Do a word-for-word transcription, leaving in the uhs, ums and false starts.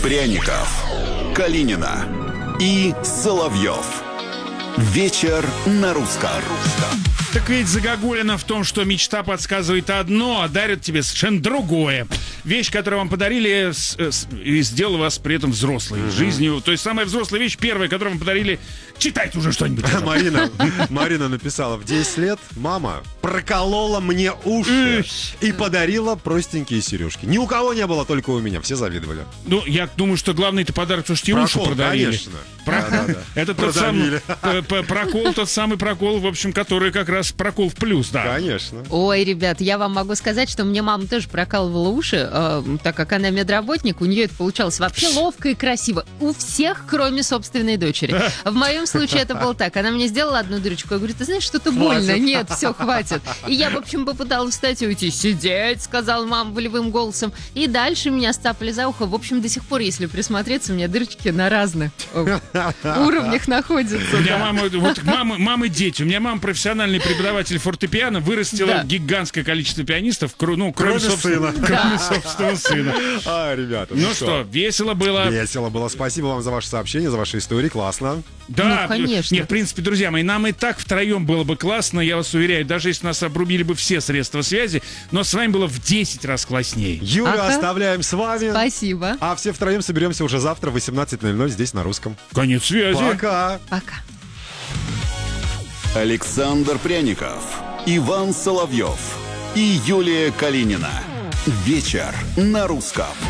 Пряников, Калинина и Соловьев. Вечер на русском. Так ведь загогулина в том, что мечта подсказывает одно, а дарит тебе совершенно другое. Вещь, которую вам подарили, с, с, и сделала вас при этом взрослой mm-hmm. жизнью. То есть самая взрослая вещь, первая, которую вам подарили. Читайте уже что-нибудь. Марина, Марина написала: в десять лет мама проколола мне уши и подарила простенькие сережки. Ни у кого не было, только у меня. Все завидовали. Ну, я думаю, что главный это подарок, потому что и уши продавили. Конечно. Про... Да, да, да. Это тот самый прокол, тот самый прокол, в общем, который как раз прокол в плюс, да. Конечно. Ой, ребят, я вам могу сказать, что мне мама тоже прокалывала уши, э, так как она медработник, у нее это получалось вообще ловко и красиво. У всех, кроме собственной дочери. В моем случае это было так. Она мне сделала одну дырочку, я говорю: ты знаешь, что-то больно. Нет, все, хватит. И я, в общем, попыталась встать и уйти. Сидеть, сказала мама волевым голосом. И дальше меня стапали за ухо. В общем, до сих пор, если присмотреться, у меня дырочки на разных уровнях находятся. У меня мама, вот мамы, мамы дети. У меня мама профессиональный преподаватель фортепиано, вырастила да. гигантское количество пианистов, ну, кроме, кроме собственно, сына. Кроме Да. собственного сына. А, ребята, ну, ну что, что, весело было. Весело было. Спасибо вам за ваше сообщение, за ваши истории. Классно. Да, ну, конечно. Нет, в принципе, друзья мои, нам и так втроем было бы классно, я вас уверяю, даже если нас обрубили бы все средства связи, но с вами было в десять раз класснее. Юля, ага. оставляем с вами. Спасибо. А все втроем соберемся уже завтра в восемнадцать ноль ноль здесь на Русском. Конец связи. Пока. Пока. Александр Пряников, Иван Соловьев и Юлия Калинина. Вечер на русском.